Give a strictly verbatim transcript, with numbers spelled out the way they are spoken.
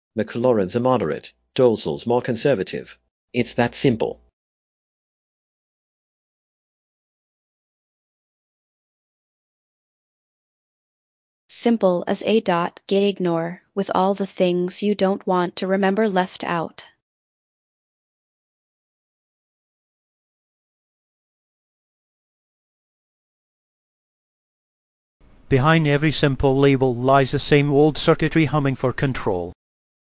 McLaurin's a moderate, Dolezal's more conservative. It's that simple. Simple as a dot gay ignore, with all the things you don't want to remember left out. Behind every simple label lies the same old circuitry humming for control.